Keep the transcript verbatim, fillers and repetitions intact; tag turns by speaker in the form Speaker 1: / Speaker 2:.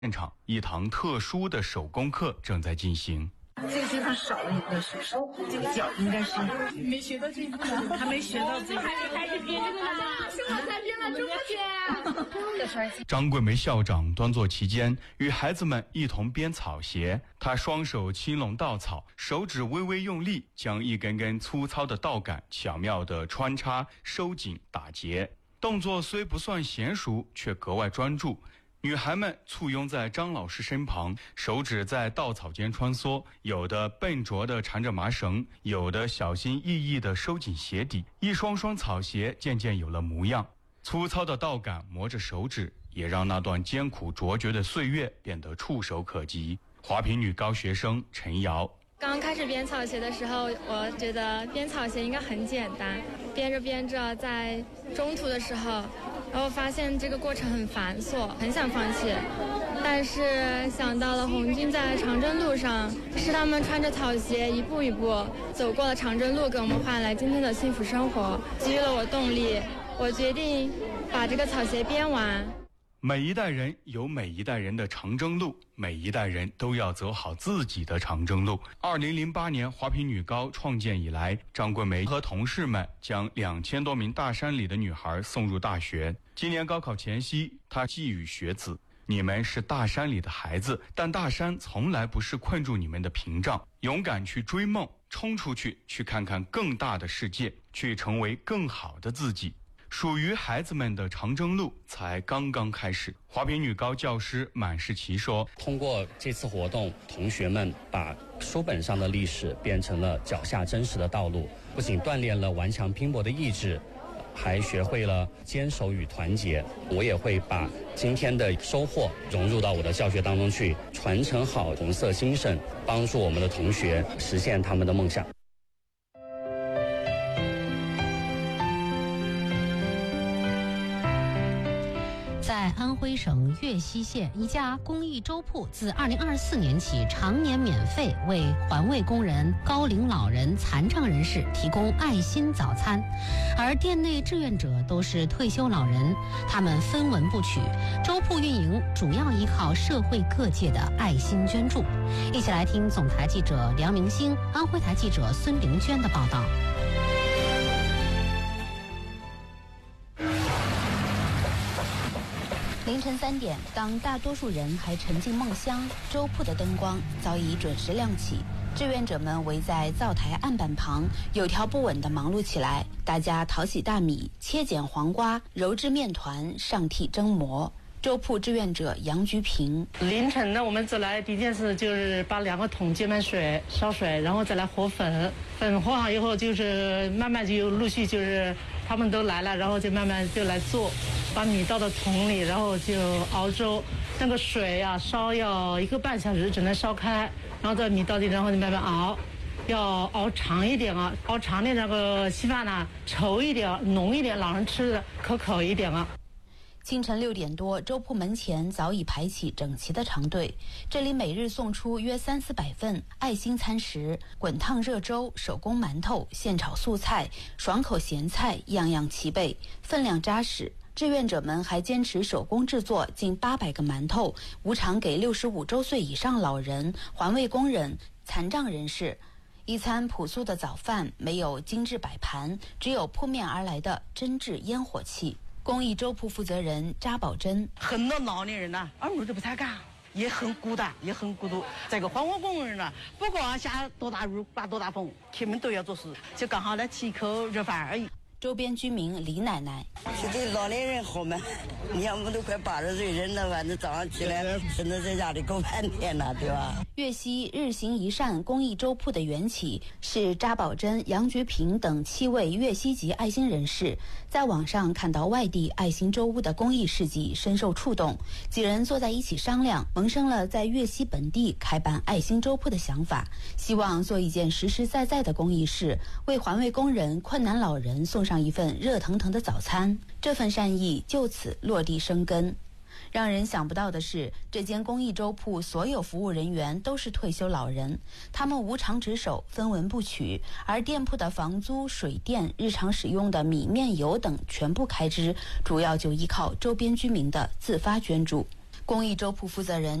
Speaker 1: 现场，一堂特殊的手工课正在进行。
Speaker 2: 这个地方少了一个是手，这个脚应该是没学到这一步，还没学到这一步，还没开始编这个呢，是我才编了这么些。
Speaker 1: 张桂梅校长端坐其间，与孩子们一同编草鞋。她双手轻拢稻草，手指微微用力，将一根根粗糙的稻杆巧妙地穿插、收紧、打结。动作虽不算娴熟，却格外专注。女孩们簇拥在张老师身旁，手指在稻草间穿梭，有的笨拙地缠着麻绳，有的小心翼翼地收紧鞋底，一双双草鞋渐渐有了模样。粗糙的稻杆磨着手指，也让那段艰苦卓绝的岁月变得触手可及。华坪女高学生陈瑶，
Speaker 3: 刚开始编草鞋的时候，我觉得编草鞋应该很简单，编着编着，在中途的时候，然后发现这个过程很繁琐，很想放弃。但是想到了红军在长征路上，是他们穿着草鞋一步一步走过了长征路，给我们换来今天的幸福生活，给予了我动力。我决定把这个草鞋编完。
Speaker 1: 每一代人有每一代人的长征路，每一代人都要走好自己的长征路。二零零八年华坪女高创建以来，张桂梅和同事们将两千多名大山里的女孩送入大学。今年高考前夕，她寄语学子：你们是大山里的孩子，但大山从来不是困住你们的屏障。勇敢去追梦，冲出去，去看看更大的世界，去成为更好的自己。属于孩子们的长征路才刚刚开始。华坪女高教师满世奇说：
Speaker 4: 通过这次活动，同学们把书本上的历史变成了脚下真实的道路，不仅锻炼了顽强拼搏的意志，还学会了坚守与团结。我也会把今天的收获融入到我的教学当中去，传承好红色精神，帮助我们的同学实现他们的梦想。
Speaker 5: 在安徽省岳西县，一家公益粥铺自二零二四年起常年免费为环卫工人、高龄老人、残障人士提供爱心早餐，而店内志愿者都是退休老人，他们分文不取。粥铺运营主要依靠社会各界的爱心捐助。一起来听总台记者梁明星、安徽台记者孙玲娟的报道。凌晨三点，当大多数人还沉浸梦乡，粥铺的灯光早已准时亮起。志愿者们围在灶台案板旁，有条不紊地忙碌起来。大家淘洗大米，切剪黄瓜，揉制面团，上屉蒸馍。粥铺志愿者杨菊平：
Speaker 2: 凌晨呢，我们走来第一件事就是把两个桶接满水，烧水，然后再来和粉。粉和好以后，就是慢慢就陆续就是他们都来了，然后就慢慢就来做。把米倒到桶里，然后就熬粥。那个水啊，烧要一个半小时，只能烧开，然后再米倒进，然后就慢慢熬，要熬长一点啊，熬长点那个稀饭呢，稠一点，浓一点，老人吃的可口一点啊。
Speaker 5: 清晨六点多，粥铺门前早已排起整齐的长队。这里每日送出约三四百份爱心餐食，滚烫热粥、手工馒头、现炒素菜、爽口咸菜，样样齐备，分量扎实。志愿者们还坚持手工制作近八百个馒头，无偿给六十五周岁以上老人、环卫工人、残障人士。一餐朴素的早饭，没有精致摆盘，只有扑面而来的真挚烟火气。公益粥铺负责人扎宝珍：
Speaker 6: 很多老年人呢，耳朵都不太干，也很孤单，也很孤独。这个环卫工人呢，不管下多大雨、刮多大风，他们都要做事，就刚好来吃一口热饭而已。
Speaker 5: 周边居民李奶奶：
Speaker 7: 是对老年人好嘛？你看我们都快八十岁人了，反正早上起来只能在家里够半天了，对吧？
Speaker 5: 岳西日行一善公益粥铺的缘起是扎宝珍、杨菊平等七位岳西籍爱心人士在网上看到外地爱心粥屋的公益事迹，深受触动。几人坐在一起商量，萌生了在岳西本地开办爱心粥铺的想法，希望做一件实实在在的公益事，为环卫工人、困难老人送上上一份热腾腾的早餐。这份善意就此落地生根。让人想不到的是，这间公益粥铺所有服务人员都是退休老人，他们无偿值守，分文不取，而店铺的房租、水电、日常使用的米面油等全部开支，主要就依靠周边居民的自发捐助。 公益粥铺负责人